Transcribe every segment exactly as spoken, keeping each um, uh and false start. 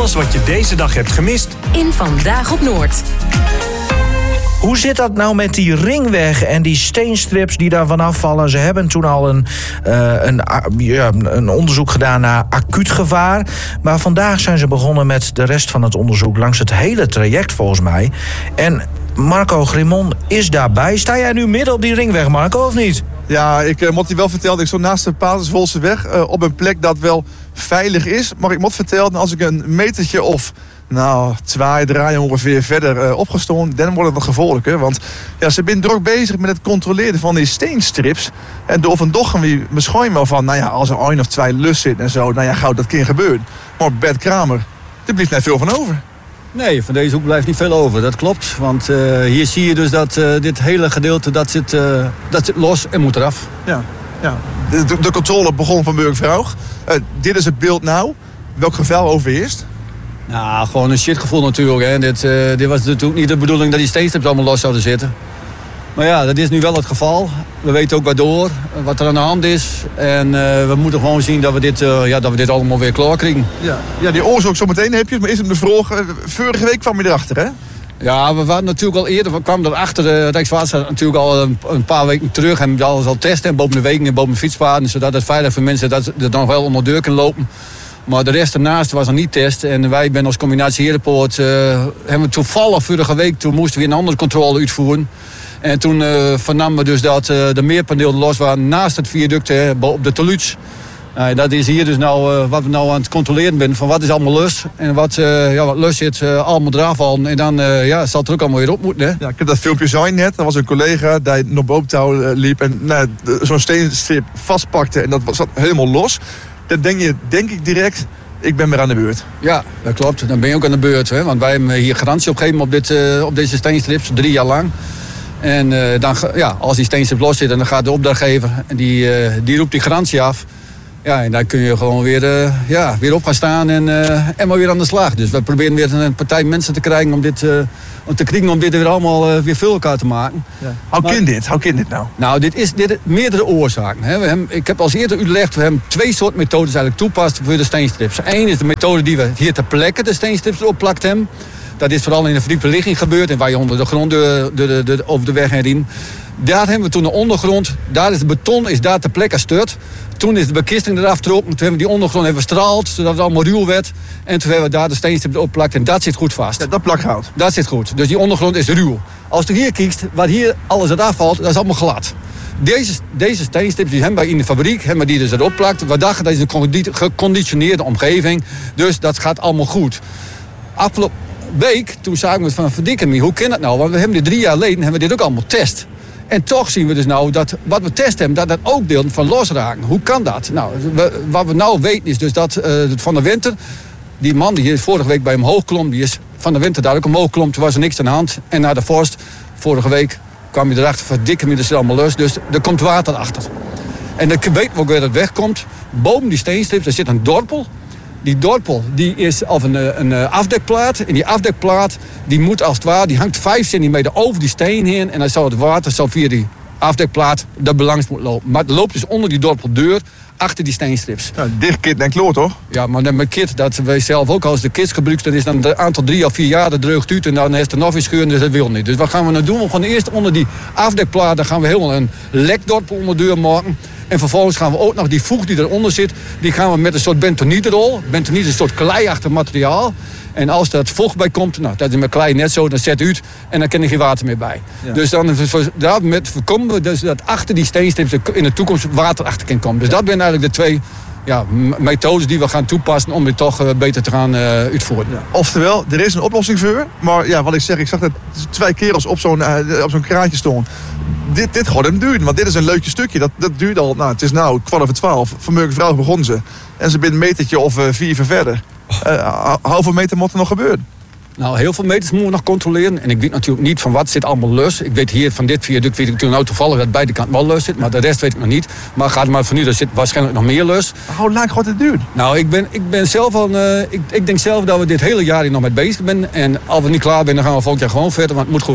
alles wat je deze dag hebt gemist in Vandaag op Noord. Hoe zit dat nou met die ringweg en die steenstrips die daar vanaf vallen? Ze hebben toen al een, uh, een, ja, een onderzoek gedaan naar acuut gevaar. Maar vandaag zijn ze begonnen met de rest van het onderzoek langs het hele traject volgens mij. En Marco Grimon is daarbij. Sta jij nu midden op die ringweg, Marco, of niet? Ja, ik uh, moet je wel vertellen, ik stond naast de Paterswolseweg uh, op een plek dat wel veilig is. Maar ik moet vertellen, als ik een metertje of nou, twee, drie ongeveer verder uh, opgestoond, dan wordt het nog gevaarlijker. Want ja, ze zijn druk bezig met het controleren van die steenstrips. En door van doch gaan we misschien wel van, nou ja, als er één of twee lus zit en zo, nou ja, gauw dat kan gebeuren. Maar Bert Kramer, er blijft net veel van over. Nee, van deze hoek blijft niet veel over, dat klopt. Want uh, hier zie je dus dat uh, dit hele gedeelte, dat zit, uh, dat zit los en moet eraf. Ja, ja. De, de, de controle begon van Burgvrouw. Uh, dit is het beeld nou. Welk geval overheerst? Nou, gewoon een shitgevoel natuurlijk. Hè. Dit, uh, dit was natuurlijk niet de bedoeling dat die steenstrips allemaal los zouden zitten. Maar ja, dat is nu wel het geval. We weten ook waardoor, wat er aan de hand is. En uh, we moeten gewoon zien dat we dit, uh, ja, dat we dit allemaal weer klaar krijgen. Ja, ja, die oorzaak zo meteen heb je. Maar is het de vraag, uh, vorige week kwam je erachter, hè? Ja, we waren natuurlijk al eerder, we kwamen erachter. De Rijkswaterstaat natuurlijk al een, een paar weken terug. En we alles al testen, boven de wegen en boven de fietspaden. Zodat het veilig voor mensen dat er nog wel onder de deur kunnen lopen. Maar de rest ernaast was nog niet test. En wij ben als combinatie Herenpoort, uh, hebben we toevallig vorige week, toen moesten we een andere controle uitvoeren. En toen uh, vernamen we dus dat uh, de meerpanelen los waren naast het viaduct uh, op de Teluts. Uh, dat is hier dus nou uh, wat we nou aan het controleren zijn. Van wat is allemaal lus en wat, uh, ja, wat lus zit, uh, allemaal eraf halen. En dan uh, ja, zal het er ook allemaal weer op moeten. Hè? Ja, ik heb dat filmpje zien net. Er was een collega die nog boven touw uh, liep en nou, zo'n steenstrip vastpakte. En dat zat helemaal los. Dan denk je, denk ik direct, ik ben weer aan de beurt. Ja, dat klopt. Dan ben je ook aan de beurt. Hè? Want wij hebben hier garantie opgegeven op, dit, uh, op deze steenstrips, drie jaar lang. En uh, dan, ja, als die steenstrip los zit, dan gaat de opdrachtgever, die, uh, die roept die garantie af. Ja, en dan kun je gewoon weer, uh, ja, weer op gaan staan en, uh, en maar weer aan de slag. Dus we proberen weer een partij mensen te krijgen om dit, uh, om te krijgen om dit weer allemaal uh, weer voor elkaar te maken. Ja. Hoe kan dit? Hoe kan dit nou? Nou, dit is dit meerdere oorzaken. Hè. We hebben, ik heb als eerder uitgelegd, we hebben twee soorten methodes eigenlijk toepast voor de steenstrips. Eén is de methode die we hier ter plekke de steenstrips erop plakt hebben. Dat is vooral in de verdiepe ligging gebeurd en waar je onder de grond de, de, de, de, over de weg heen. Daar hebben we toen de ondergrond, daar is de beton is daar ter plekke sturt. Toen is de bekisting eraf getrokken. Toen hebben we die ondergrond even gestraald, zodat het allemaal ruw werd. En toen hebben we daar de steenstrip op plakt en dat zit goed vast. Ja, dat plakt goud. Dat zit goed. Dus die ondergrond is ruw. Als je hier kijkt, waar hier alles uit afvalt, dat is allemaal glad. Deze, deze steenstrips die hebben wij in de fabriek, hebben die dus erop plakt. We dachten dat is een geconditioneerde omgeving. Dus dat gaat allemaal goed. Afgelopen week, toen zagen we van verdikken me, hoe kan dat nou? Want we hebben dit drie jaar geleden hebben we dit ook allemaal test. En toch zien we dus nou dat wat we testen hebben, dat dat ook deel van losraken. Hoe kan dat? Nou, we, wat we nou weten is dus dat uh, van de winter, die man die hier vorige week bij hem hoog klom, die is van de winter daar ook omhoog klom, toen was er niks aan de hand. En na de vorst, vorige week, kwam je erachter, verdikken me, dat zit allemaal los. Dus er komt water achter. En dan weten we ook weer dat het wegkomt. Boven die steenstrips, daar zit een dorpel. Die dorpel die is of een, een afdekplaat. En die afdekplaat die moet als het ware, die hangt vijf centimeter over die steen heen. En dan zou het water zo via die afdekplaat er belangs moeten lopen. Maar het loopt dus onder die dorpeldeur achter die steenstrips. Ja, dicht kit en kloor toch? Ja, maar dan met kit, dat wij zelf ook als de kits gebruikt, dan is dan een aantal drie of vier jaar de dreugt uit en dan is er nog weer scheuren, dus dat wil niet. Dus wat gaan we nou doen? We gaan eerst onder die afdekplaat, dan gaan we helemaal een lekdorpel onder de deur maken. En vervolgens gaan we ook nog die voeg die eronder zit, die gaan we met een soort bentonierrol. Bentoniet is een soort kleiachtig materiaal. En als er vocht bij komt, nou, dat is met klei net zo, dan zet uit en dan kan er geen water meer bij. Ja. Dus dan daarmee voorkomen we dus dat achter die steenstrips in de toekomst water achter kan komen. Dus ja. Dat zijn eigenlijk de twee ja, methodes die we gaan toepassen om dit toch uh, beter te gaan uh, uitvoeren. Ja. Oftewel, er is een oplossing voor. Maar ja, wat ik zeg, ik zag dat twee kerels op zo'n uh, op zo'n kraantje stonden. Dit, dit gaat hem duren, want dit is een leukje stukje. Dat, dat duurt al, nou, het is nou kwart over twaalf. Vanmorgen vrouw begonnen ze. En ze binnen een metertje of uh, vier verder. Uh, hoeveel meter moet er nog gebeuren? Nou, heel veel meters moeten we nog controleren. En ik weet natuurlijk niet van wat zit allemaal los. Ik weet hier van dit viaduct, weet ik toen nou toevallig dat beide kanten wel los zit. Maar de rest weet ik nog niet. Maar gaat maar van nu, er zit waarschijnlijk nog meer los. Hoe lang gaat het duren? Nou, ik ben, ik ben zelf al, uh, ik, ik denk zelf dat we dit hele jaar hier nog mee bezig zijn. En als we niet klaar zijn, dan gaan we volgend jaar gewoon verder, want het moet goed.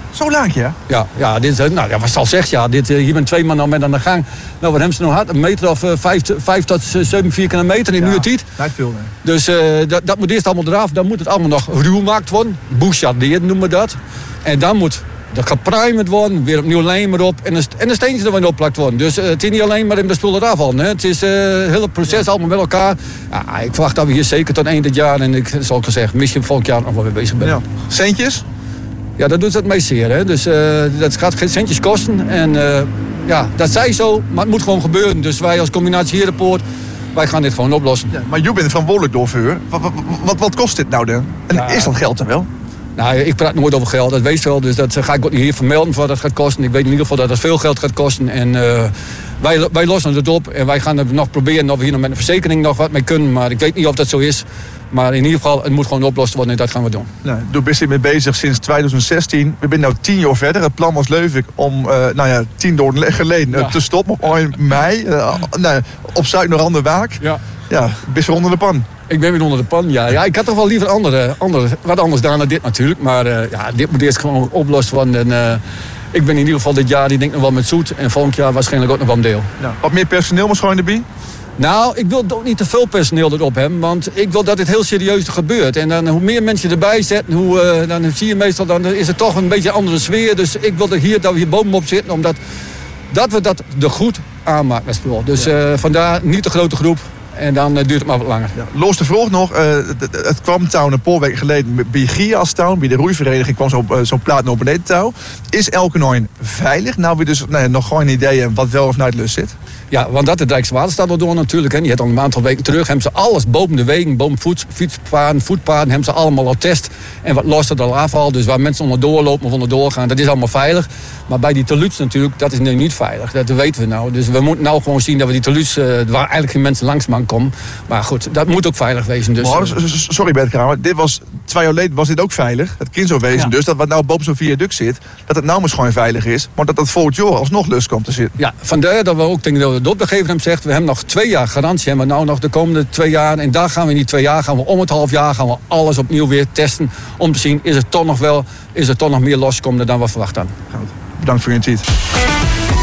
Zo laag, ja? Ja, ja, dit, uh, nou, ja, wat zal zeggen, ja, dit, uh, hier ben twee man al met aan de gang. Nou, wat hebben ze nog gehad? Een meter of uh, vijf, vijf tot zeven vierkante meter in ja, een uur tijd. Niet veel, nee. Dus uh, dat, dat moet eerst allemaal eraf. Dan moet het allemaal nog ruw gemaakt worden. Bouchardeerd noemen we dat. En dan moet dat geprimerd worden, weer opnieuw lijm erop en een, en een steentje er weer opplakt worden. Dus uh, het is niet alleen maar in de spul eraf halen. Hè. Het is uh, het hele proces allemaal met elkaar. Ja, ik verwacht dat we hier zeker tot eind dit jaar en ik zal gezegd, misschien volgend jaar nog wel weer bezig ben. Ja. Centjes? Ja, dat doet het meest zeer. Hè. Dus uh, dat gaat geen centjes kosten. En uh, ja, dat zij zo, maar het moet gewoon gebeuren. Dus wij als combinatie Herenpoort, wij gaan dit gewoon oplossen. Ja, maar je bent verantwoordelijk door. Wat, wat, wat, wat kost dit nou dan? En ja, is dat geld er wel? Nou, ik praat nooit over geld, dat weet je wel. Dus dat ga ik ook niet hier vermelden wat dat gaat kosten. Ik weet in ieder geval dat het veel geld gaat kosten. En uh, wij, wij lossen het op en wij gaan het nog proberen of we hier nog met een verzekering nog wat mee kunnen. Maar ik weet niet of dat zo is. Maar in ieder geval, het moet gewoon opgelost worden en dat gaan we doen. Nou, daar ben je mee bezig sinds twintig zestien. We zijn nu tien jaar verder. Het plan was leuk om, uh, nou ja, tien jaar geleden uh, ja. te stoppen op één mei. Uh, nou, op Zuid-Noord-Waak. Ja. Ja, best wel onder de pan. Ik ben weer onder de pan, ja. ja ik had toch wel liever andere, andere, wat anders gedaan dan dit natuurlijk. Maar uh, ja, dit moet eerst gewoon opgelost worden. En, uh, ik ben in ieder geval dit jaar, die denk nog wel met zoet. En volgend jaar waarschijnlijk ook nog wel een deel. Ja. Wat meer personeel moet gewoon erbij? Nou, ik wil ook niet te veel personeel erop hebben. Want ik wil dat het heel serieus gebeurt. En dan, hoe meer mensen erbij zetten, hoe, uh, dan zie je meestal, dan is het toch een beetje een andere sfeer. Dus ik wil er hier, dat we hier bovenop zitten, omdat dat we dat er goed aanmaken met spul. Dus uh, vandaar niet de grote groep. En dan uh, duurt het maar wat langer. Ja. Los de vroeg nog, uh, het kwam touw een paar weken geleden bij Gias touw, bij de roeivereniging kwam zo'n uh, zo plaat naar beneden touw. Is Elkenoin veilig? Nou, we dus nee, nog gewoon een idee wat wel of naar het lust zit. Ja, want dat het Rijkswaterstaat al door natuurlijk. Hè. Die had al een aantal weken terug, hebben ze alles boven de wegen, boven voet, fietspaden, voetpaden, hebben ze allemaal al test. En wat lost het al afval, dus waar mensen onderdoor lopen of onderdoor gaan, dat is allemaal veilig. Maar bij die teluts natuurlijk, dat is nu niet veilig. Dat weten we nou. Dus we moeten nou gewoon zien dat we die teluts, uh, waar eigenlijk geen mensen langs man komen. Maar goed, dat moet ook veilig wezen. Dus, maar, sorry Bert Kramer, dit was twee jaar geleden was dit ook veilig. Het kind zo wezen, ja. Dus dat wat nou boven zo'n viaduct zit, dat het nou maar gewoon veilig is, maar dat dat volgend jaar alsnog lust komt te zitten. Ja, vandaar dat we ook denken dat we de opdrachtgever hebben gezegd, we hebben nog twee jaar garantie, hebben we nou nog de komende twee jaar. En daar gaan we in die twee jaar, gaan we om het half jaar, gaan we alles opnieuw weer testen, om te zien, is het toch nog wel, is er toch nog meer loskomende dan we verwacht hadden. Bedankt voor je tijd.